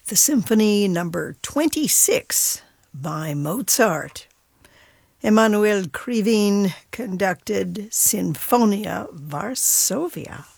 the Symphony Number 26 by Mozart. Emanuel Krivine conducted Sinfonia Varsovia.